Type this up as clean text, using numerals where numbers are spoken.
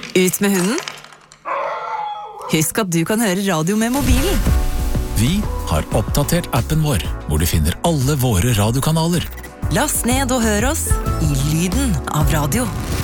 Ut med hunden. Husk at du kan høre radio med mobilen. Vi har oppdatert appen vår, hvor du finner alle våre radiokanaler. Last ned og hør oss i lyden av radio.